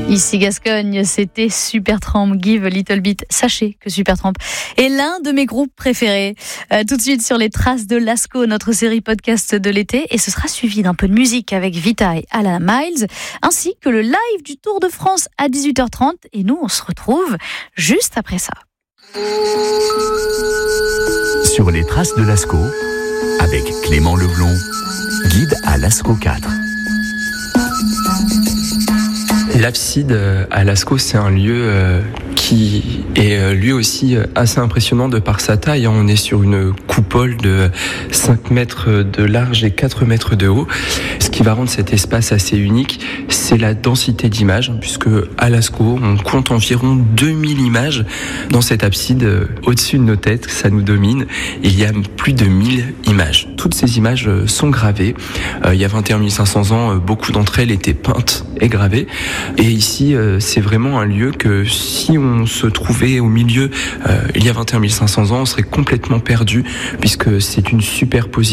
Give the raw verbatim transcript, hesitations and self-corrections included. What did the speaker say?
Ici Gascogne, c'était Supertramp, Give a Little Bit. Sachez que Supertramp est l'un de mes groupes préférés. Euh, tout de suite sur les traces de Lascaux, notre série podcast de l'été, et ce sera suivi d'un peu de musique avec Vita et Alan Miles, ainsi que le live du Tour de France à dix-huit heures trente. Et nous, on se retrouve juste après ça. Sur les traces de Lascaux, avec Clément Leblond, guide à Lascaux quatre. L'abside à Lascaux, c'est un lieu qui est lui aussi assez impressionnant de par sa taille. On est sur une coupole de cinq mètres de large et quatre mètres de haut. Ce qui va rendre cet espace assez unique, c'est la densité d'images, puisque à Lascaux, on compte environ deux mille images dans cette abside au-dessus de nos têtes. Ça nous domine. Il y a plus de mille images. Toutes ces images sont gravées. Il y a vingt et un mille cinq cents ans, beaucoup d'entre elles étaient peintes et gravées. Et ici, c'est vraiment un lieu que si on se trouvait au milieu, euh, il y a vingt et un mille cinq cents ans, on serait complètement perdu, puisque c'est une superposition